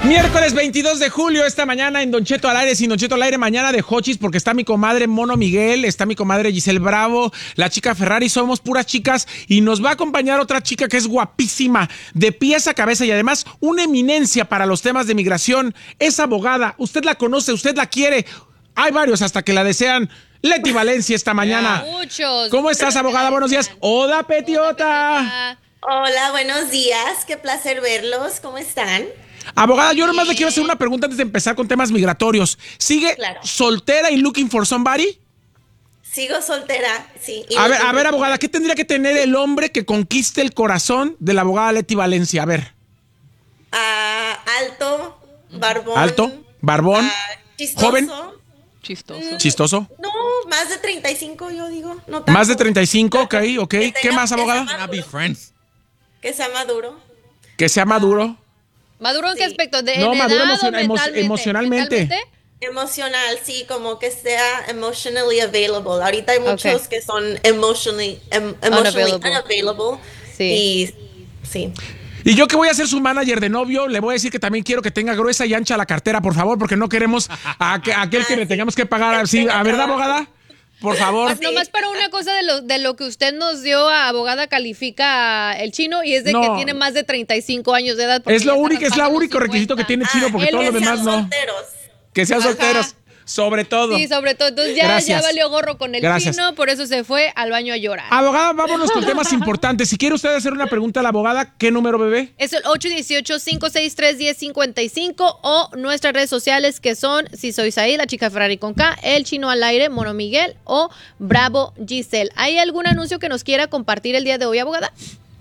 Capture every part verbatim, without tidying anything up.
Miércoles veintidós de julio, esta mañana en Don Cheto al aire, sin Don Cheto al aire, mañana de Hochis, porque está mi comadre Mono Miguel, está mi comadre Giselle Bravo, la chica Ferrari, somos puras chicas, y nos va a acompañar otra chica que es guapísima, de pies a cabeza y además una eminencia para los temas de migración. Es abogada, usted la conoce, usted la quiere, hay varios hasta que la desean. Leti Valencia esta mañana. Muchos. ¿Cómo estás, abogada? Buenos días. Hola, Petiota. Hola, buenos días, qué placer verlos, ¿cómo están? Abogada, yo nomás le quiero hacer una pregunta antes de empezar con temas migratorios. ¿Sigue Claro. soltera y looking for somebody? Sigo soltera, sí. y A no ver, a tengo- ver, abogada, ¿qué tendría que tener el hombre que conquiste el corazón de la abogada Leti Valencia? A ver. Ah, alto, barbón. Alto, barbón, ah, chistoso. joven, Chistoso. chistoso. No, más de treinta y cinco yo digo, no tanto. Más de treinta y cinco, ok, ok. Que ¿Qué tenga- más, que sea abogada? maduro, Be friends. Que sea maduro. Que sea maduro. ¿Maduro en qué Sí. aspecto? ¿De No, en maduro edad o emocion- emo- mentalmente? emocionalmente. ¿Mentalmente? Emocional, sí, como que sea emotionally available. Ahorita hay muchos Ok. que son emotionally, em- emotionally Unavailable. unavailable. Sí. Y sí. Y yo que voy a ser su manager de novio, le voy a decir que también quiero que tenga gruesa y ancha la cartera, por favor, porque no queremos a, que- a aquel que le tengamos que pagar así. ¿A verdad, abogada? Por favor. Pues nomás para una cosa de lo, de lo que usted nos dio a abogada califica el chino y es de No. que tiene más de treinta y cinco años de edad. porque Es lo ya está único, es raspando el los único requisito que cincuenta. tiene Chino, porque él todo lo que demás sean no. solteros. Que sean Ajá. solteros, sobre todo. Sí, sobre todo. Entonces ya, ya Gracias. valió gorro con el Gracias. chino, por eso se fue al baño a llorar. Abogada, vámonos con temas importantes. Si quiere usted hacer una pregunta a la abogada, ¿qué número, bebé? Es el ocho uno ocho, cinco seis tres, uno cero cinco cinco o nuestras redes sociales que son Si Soy Saí, la chica Ferrari con K, El Chino al Aire, Mono Miguel o Bravo Giselle. ¿Hay algún anuncio que nos quiera compartir el día de hoy, abogada?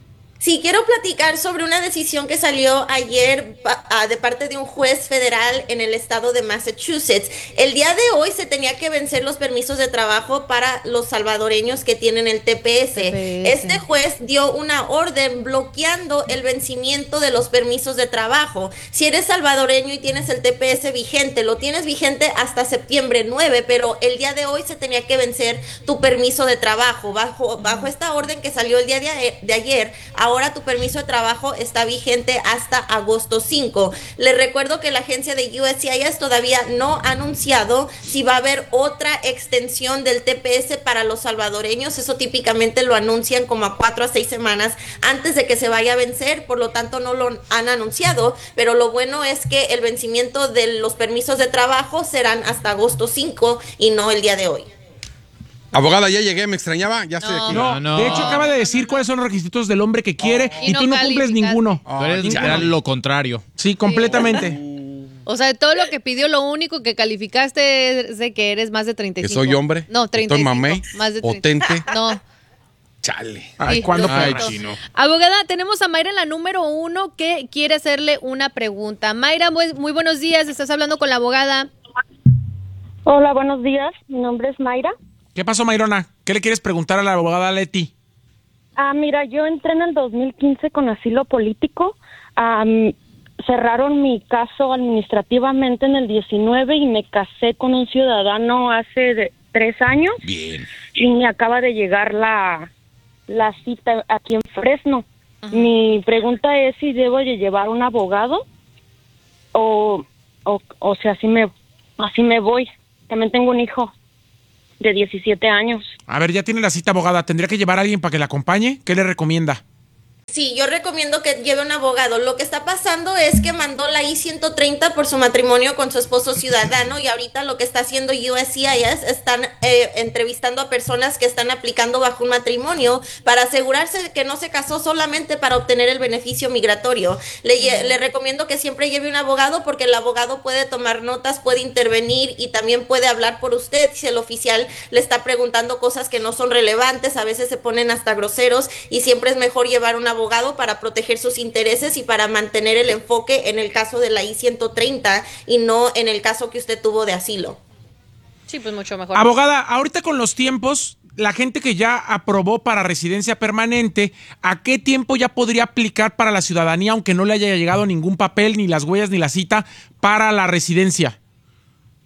Sí, quiero platicar sobre una decisión que salió ayer pa- ah, de parte de un juez federal en el estado de Massachusetts. El día de hoy se tenía que vencer los permisos de trabajo para los salvadoreños que tienen el T P S. T P S. Este juez dio una orden bloqueando el vencimiento de los permisos de trabajo. Si eres salvadoreño y tienes el T P S vigente, lo tienes vigente hasta septiembre nueve, pero el día de hoy se tenía que vencer tu permiso de trabajo. Bajo, bajo esta orden que salió el día de, de ayer, ahora tu permiso de trabajo está vigente hasta agosto cinco. Les recuerdo que la agencia de U S C I S todavía no ha anunciado si va a haber otra extensión del T P S para los salvadoreños. Eso típicamente lo anuncian como a cuatro a seis semanas antes de que se vaya a vencer, por lo tanto no lo han anunciado, pero lo bueno es que el vencimiento de los permisos de trabajo serán hasta agosto cinco y no el día de hoy. Abogada, ya llegué, me extrañaba, ya estoy No. aquí. No, no. de hecho acaba de decir cuáles son los requisitos del hombre que quiere Y y, no tú no cumples calificaste. ninguno. Ah, Tú eres ninguno. ya lo contrario. Sí, completamente. O sea, de todo lo que pidió, lo único que calificaste es de que eres más de treinta y ¿Que cinco. soy hombre? No, treinta y ¿Estoy cinco. mamey? Más de treinta. ¿Potente? No. Chale. Ay, Sí, ¿cuándo lo Ay, siento. chino. Abogada, tenemos a Mayra en la número uno que quiere hacerle una pregunta. Mayra, muy, muy buenos días. Estás hablando con la abogada. Hola, buenos días. Mi nombre es Mayra. ¿Qué pasó, Mayrona? ¿Qué le quieres preguntar a la abogada Leti? Ah, mira, yo entré en el dos mil quince con asilo político. Am, cerraron mi caso administrativamente en el diecinueve y me casé con un ciudadano hace de- tres años. Bien. Y me acaba de llegar la, la cita aquí en Fresno. Mi pregunta es si debo de llevar un abogado o, o, o sea, así me, así me voy. También tengo un hijo de diecisiete años. A ver, ya tiene la cita, abogada. ¿Tendría que llevar a alguien para que la acompañe? ¿Qué le recomienda? Sí, yo recomiendo que lleve un abogado. Lo que está pasando es que mandó la I ciento treinta por su matrimonio con su esposo ciudadano y ahorita lo que está haciendo U S C I S están eh, entrevistando a personas que están aplicando bajo un matrimonio para asegurarse de que no se casó solamente para obtener el beneficio migratorio. Le, lle- le recomiendo que siempre lleve un abogado porque el abogado puede tomar notas, puede intervenir y también puede hablar por usted si el oficial le está preguntando cosas que no son relevantes. A veces se ponen hasta groseros y siempre es mejor llevar un abogado para proteger sus intereses y para mantener el enfoque en el caso de la I ciento treinta y no en el caso que usted tuvo de asilo. Sí, pues mucho mejor. Abogada, ahorita con los tiempos, la gente que ya aprobó para residencia permanente, ¿a qué tiempo ya podría aplicar para la ciudadanía aunque no le haya llegado ningún papel, ni las huellas, ni la cita para la residencia?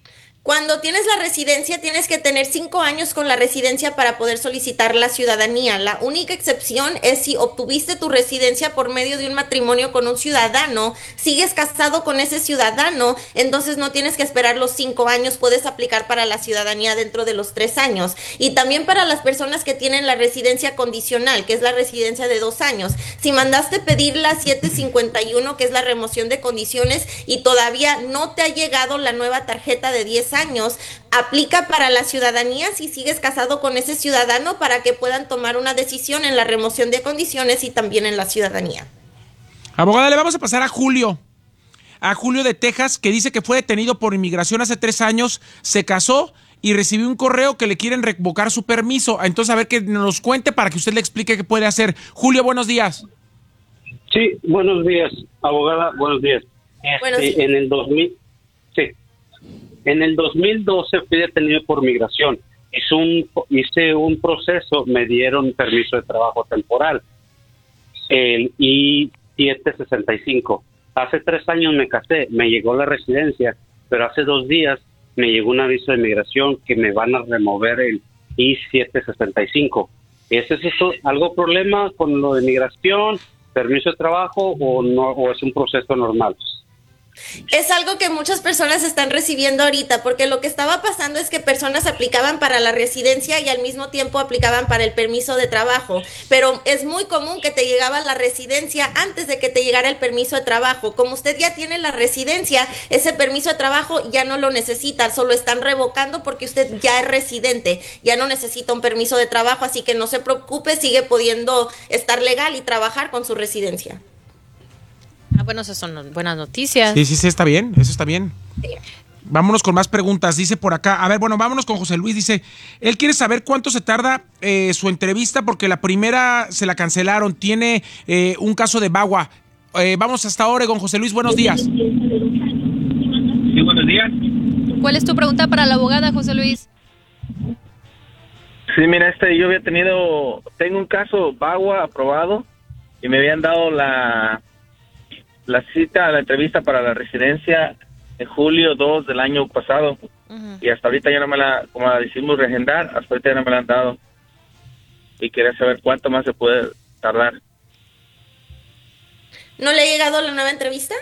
Cuando tienes la residencia, tienes que tener cinco años con la residencia para poder solicitar la ciudadanía. La única excepción es si obtuviste tu residencia por medio de un matrimonio con un ciudadano, sigues casado con ese ciudadano, entonces no tienes que esperar los cinco años, puedes aplicar para la ciudadanía dentro de los tres años. Y también para las personas que tienen la residencia condicional, que es la residencia de dos años. Si mandaste pedir la siete cincuenta y uno, que es la remoción de condiciones, y todavía no te ha llegado la nueva tarjeta de diez años, aplica para la ciudadanía si sigues casado con ese ciudadano para que puedan tomar una decisión en la remoción de condiciones y también en la ciudadanía. Abogada, le vamos a pasar a Julio. A Julio de Texas, que dice que fue detenido por inmigración hace tres años, se casó y recibió un correo que le quieren revocar su permiso. Entonces, a ver que nos cuente para que usted le explique qué puede hacer. Julio, buenos días. Sí, buenos días, abogada, buenos días. Buenos días. Este, en el dos mil, sí, en el dos mil doce fui detenido por migración. Hice un, hice un proceso, me dieron permiso de trabajo temporal, el I siete sesenta y cinco. Hace tres años me casé, me llegó la residencia, pero hace dos días me llegó un aviso de migración que me van a remover el I siete sesenta y cinco. ¿Es eso algo problema con lo de migración, permiso de trabajo o no, o es un proceso normal? Es algo que muchas personas están recibiendo ahorita, porque lo que estaba pasando es que personas aplicaban para la residencia y al mismo tiempo aplicaban para el permiso de trabajo, pero es muy común que te llegaba la residencia antes de que te llegara el permiso de trabajo. Como usted ya tiene la residencia, ese permiso de trabajo ya no lo necesita, solo están revocando porque usted ya es residente, ya no necesita un permiso de trabajo, así que no se preocupe, sigue pudiendo estar legal y trabajar con su residencia. Ah, bueno, esas son buenas noticias. Sí, sí, sí, está bien, eso está bien. Sí. Vámonos con más preguntas, dice por acá. A ver, bueno, vámonos con José Luis, dice, él quiere saber cuánto se tarda eh, su entrevista porque la primera se la cancelaron, tiene eh, un caso de Bagua. Eh, vamos hasta Oregon, José Luis, buenos días. Sí, buenos días. ¿Cuál es tu pregunta para la abogada, José Luis? Sí, mira, este, yo había tenido, tengo un caso Bagua aprobado y me habían dado la... la cita, la entrevista para la residencia en julio dos del año pasado. Uh-huh. Y hasta ahorita ya no me la, como la decidimos reagendar, hasta ahorita ya no me la han dado. Y quería saber cuánto más se puede tardar. ¿No le ha llegado la nueva entrevista?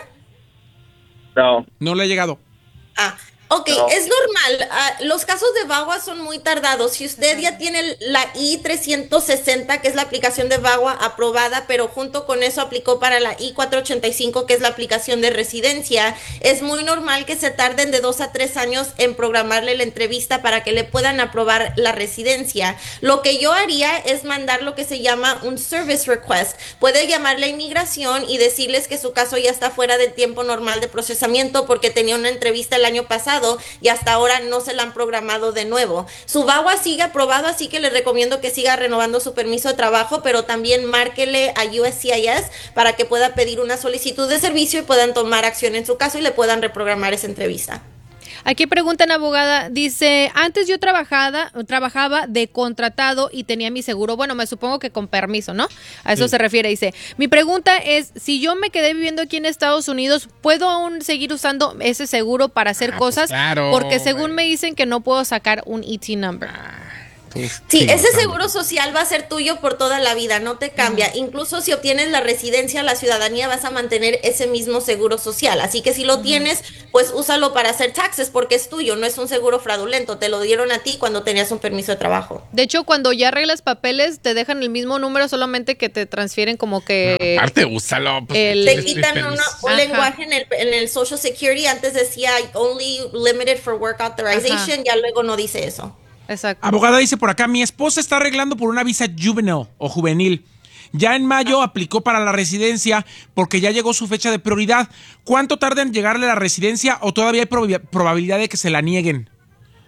No. No le ha llegado. Ah, ok, No. es normal. Uh, los casos de Bagua son muy tardados. Si usted ya tiene la I trescientos sesenta, que es la aplicación de Bagua aprobada, pero junto con eso aplicó para la I cuatrocientos ochenta y cinco, que es la aplicación de residencia, es muy normal que se tarden de dos a tres años en programarle la entrevista para que le puedan aprobar la residencia. Lo que yo haría es mandar lo que se llama un service request. Puede llamarle a inmigración y decirles que su caso ya está fuera del tiempo normal de procesamiento porque tenía una entrevista el año pasado y hasta ahora no se la han programado de nuevo. Su Bagua sigue aprobado, así que le recomiendo que siga renovando su permiso de trabajo, pero también márquele a U S C I S para que pueda pedir una solicitud de servicio y puedan tomar acción en su caso y le puedan reprogramar esa entrevista. Aquí preguntan, abogada, dice, antes yo trabajaba, trabajaba de contratado y tenía mi seguro, bueno, me supongo que con permiso, ¿no? A eso sí se refiere, dice, mi pregunta es, si yo me quedé viviendo aquí en Estados Unidos, ¿puedo aún seguir usando ese seguro para hacer ah, cosas? Pues claro, porque según güey. me dicen que no puedo sacar un E T number. Ah. Sí, ese seguro social va a ser tuyo por toda la vida, no te cambia. Uh-huh. Incluso si obtienes la residencia, la ciudadanía, vas a mantener ese mismo seguro social. Así que si lo uh-huh. tienes, pues úsalo para hacer taxes porque es tuyo, no es un seguro fraudulento. Te lo dieron a ti cuando tenías un permiso de trabajo. De hecho, cuando ya arreglas papeles, te dejan el mismo número, solamente que te transfieren como que... No, aparte, úsalo. Pues, el, te quitan una, un lenguaje en el, en el Social Security. Antes decía only limited for work authorization, Ajá. ya luego no dice eso. Exacto. Abogada dice por acá, mi esposa está arreglando por una visa juvenile o juvenil. Ya en mayo aplicó para la residencia porque ya llegó su fecha de prioridad. ¿Cuánto tarda en llegarle la residencia o todavía hay prob- probabilidad de que se la nieguen?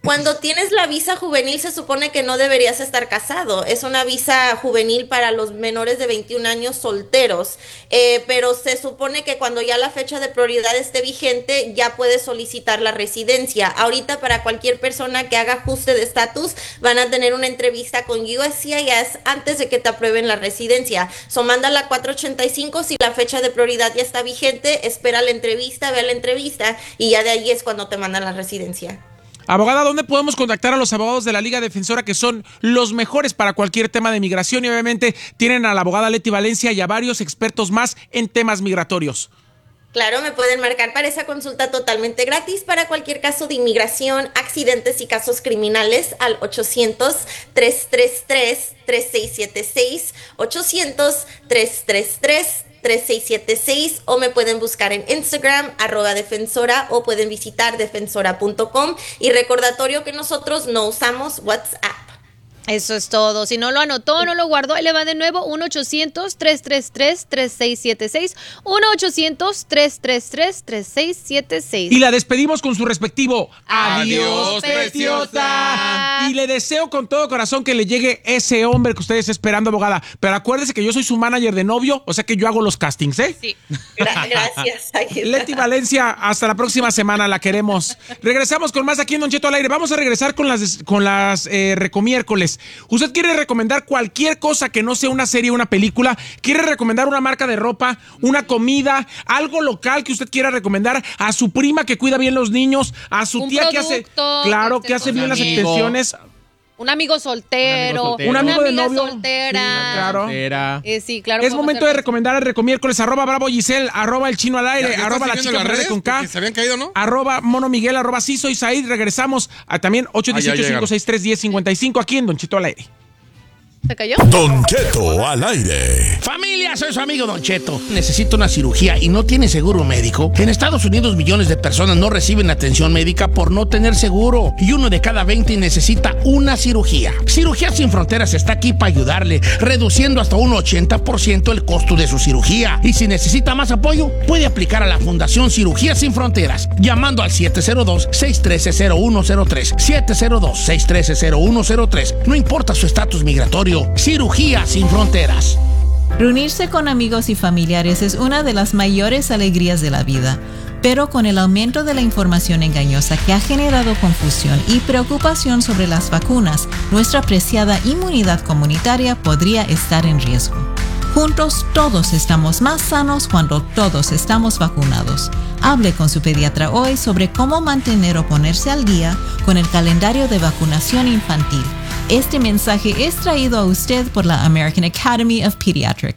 Cuando tienes la visa juvenil se supone que no deberías estar casado. Es una visa juvenil para los menores de veintiún años solteros. Eh, pero se supone que cuando ya la fecha de prioridad esté vigente ya puedes solicitar la residencia. Ahorita para cualquier persona que haga ajuste de estatus van a tener una entrevista con U S C I S antes de que te aprueben la residencia. So manda la cuatro ochenta y cinco si la fecha de prioridad ya está vigente, espera la entrevista, ve la entrevista y ya de ahí es cuando te mandan la residencia. Abogada, ¿dónde podemos contactar a los abogados de la Liga Defensora que son los mejores para cualquier tema de migración? Y obviamente tienen a la abogada Leti Valencia y a varios expertos más en temas migratorios. Claro, me pueden marcar para esa consulta totalmente gratis para cualquier caso de inmigración, accidentes y casos criminales al ochocientos, tres tres tres, tres seis siete seis, ochocientos, tres tres tres, tres seis siete seis o me pueden buscar en Instagram, arroba defensora o pueden visitar defensora punto com y recordatorio que nosotros no usamos WhatsApp. Eso es todo. Si no lo anotó, no lo guardó, ahí le va de nuevo uno ochocientos, tres tres tres, tres seis siete seis, uno ochocientos, tres tres tres, tres seis siete seis. Y la despedimos con su respectivo Adiós, adiós, preciosa. Y le deseo con todo corazón que le llegue ese hombre que usted está esperando, abogada. Pero acuérdese que yo soy su manager de novio, o sea que yo hago los castings, ¿eh? Sí. Gra- gracias. Leti Valencia, hasta la próxima semana, la queremos. Regresamos con más aquí en Don Cheto al aire. Vamos a regresar con las, con las eh, recomiércoles. ¿Usted quiere recomendar cualquier cosa que no sea una serie o una película? ¿Quiere recomendar una marca de ropa, una comida, algo local que usted quiera recomendar a su prima que cuida bien los niños, a su Un tía que hace, producto, claro, que que esté hace con bien las amigo. extensiones? Un amigo soltero, Un amigo una de amiga novio. soltera. Sí, claro. Era. Eh, sí, claro. Es podemos momento de hacer- recomendar el recomiércoles, arroba Bravo Giselle, arroba El Chino al ¿Ya- aire, ya estás arroba La siguiendo Chica las Verde redes? con K, Porque se habían caído, ¿no? arroba Mono Miguel, arroba Sí Soy Said. Regresamos a también ocho uno ocho, cinco seis tres, uno cero cinco cinco aquí en Don Cheto al aire. ¿Se cayó? Don Cheto al aire. Familia, soy su amigo Don Cheto. Necesito una cirugía y no tiene seguro médico. En Estados Unidos millones de personas no reciben atención médica por no tener seguro y uno de cada veinte necesita una cirugía. Cirugía Sin Fronteras está aquí para ayudarle, reduciendo hasta un ochenta por ciento el costo de su cirugía. Y si necesita más apoyo, puede aplicar a la Fundación Cirugía Sin Fronteras llamando al siete cero dos, seis uno tres, cero uno cero tres, siete cero dos, seis uno tres, cero uno cero tres. No importa su estatus migratorio, Cirugía Sin Fronteras. Reunirse con amigos y familiares es una de las mayores alegrías de la vida, pero con el aumento de la información engañosa que ha generado confusión y preocupación sobre las vacunas, nuestra preciada inmunidad comunitaria podría estar en riesgo. Juntos todos estamos más sanos cuando todos estamos vacunados. Hable con su pediatra hoy sobre cómo mantener o ponerse al día con el calendario de vacunación infantil. Este mensaje es traído a usted por la American Academy of Pediatrics.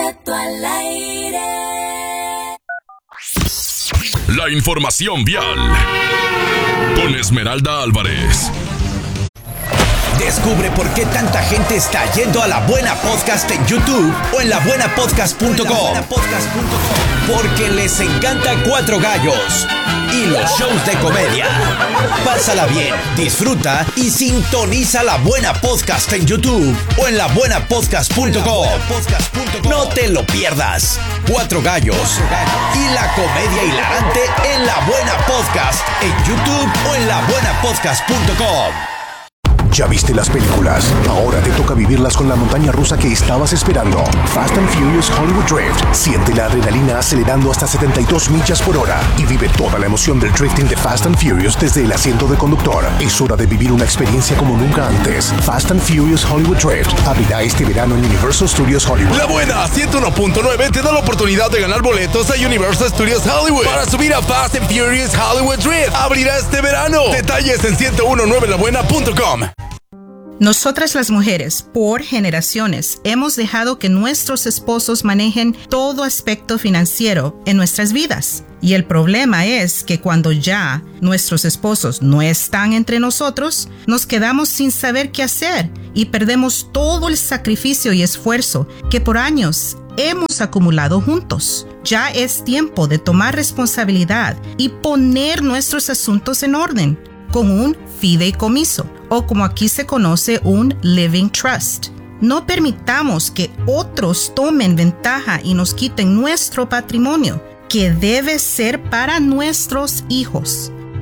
La información vial. Con Esmeralda Álvarez. Descubre por qué tanta gente está yendo a La Buena Podcast en YouTube o en la buena podcast punto com. Porque les encanta Cuatro Gallos y los shows de comedia. Pásala bien, disfruta y sintoniza La Buena Podcast en YouTube o en la buena podcast punto com. No te lo pierdas. Cuatro Gallos y la comedia hilarante en La Buena Podcast en YouTube o en la buena podcast punto com. ¿Ya viste las películas? Ahora te toca vivirlas con la montaña rusa que estabas esperando. Fast and Furious Hollywood Drift. Siente la adrenalina acelerando hasta setenta y dos millas por hora y vive toda la emoción del drifting de Fast and Furious desde el asiento de conductor. Es hora de vivir una experiencia como nunca antes. Fast and Furious Hollywood Drift abrirá este verano en Universal Studios Hollywood. La Buena ciento uno punto nueve te da la oportunidad de ganar boletos a Universal Studios Hollywood para subir a Fast and Furious Hollywood Drift. Abrirá este verano. Detalles en ciento diecinueve la buena punto com. Nosotras las mujeres, por generaciones, hemos dejado que nuestros esposos manejen todo aspecto financiero en nuestras vidas. Y el problema es que cuando ya nuestros esposos no están entre nosotros, nos quedamos sin saber qué hacer y perdemos todo el sacrificio y esfuerzo que por años hemos acumulado juntos. Ya es tiempo de tomar responsabilidad y poner nuestros asuntos en orden con un fideicomiso, o como aquí se conoce, un living trust. No permitamos que otros tomen ventaja y nos quiten nuestro patrimonio, que debe ser para nuestros hijos.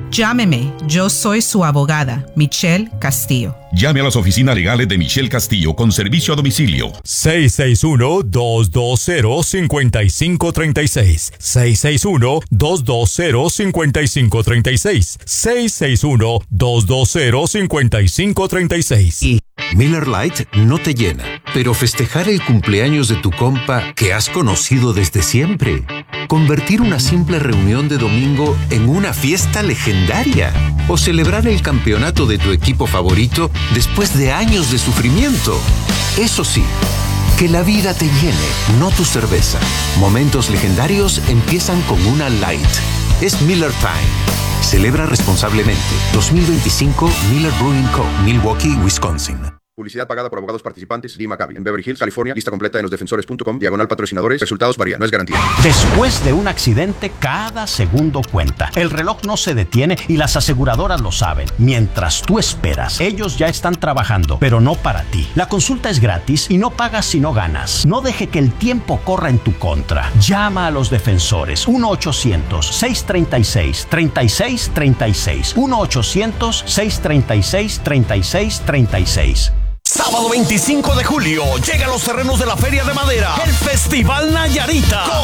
Llámeme, yo soy su abogada, Michelle Castillo. Llame a las oficinas legales de Michelle Castillo con servicio a domicilio. seis seis uno, dos dos cero, cinco cinco tres seis. seis seis uno, dos dos cero, cinco cinco tres seis. seis seis uno, dos dos cero, cinco cinco tres seis. Y Miller Lite no te llena, pero festejar el cumpleaños de tu compa que has conocido desde siempre. Convertir una simple reunión de domingo en una fiesta legendaria. O celebrar el campeonato de tu equipo favorito después de años de sufrimiento. Eso sí, que la vida te llene, no tu cerveza. Momentos legendarios empiezan con una Light. Es Miller Time. Celebra responsablemente. dos mil veinticinco Miller Brewing Co., Milwaukee, Wisconsin. Publicidad pagada por abogados participantes. Lee Maccabi. En Beverly Hills, California. Lista completa en los defensores punto com. Diagonal patrocinadores. Resultados varían. No es garantía. Después de un accidente, cada segundo cuenta. El reloj no se detiene y las aseguradoras lo saben. Mientras tú esperas, ellos ya están trabajando, pero no para ti. La consulta es gratis y no pagas si no ganas. No deje que el tiempo corra en tu contra. Llama a los defensores. uno ochocientos, seis treinta y seis, treinta y seis treinta y seis. uno ochocientos, seis treinta y seis, treinta y seis treinta y seis. Sábado veinticinco de julio, llega a los terrenos de la Feria de Madera, el Festival Nayarita.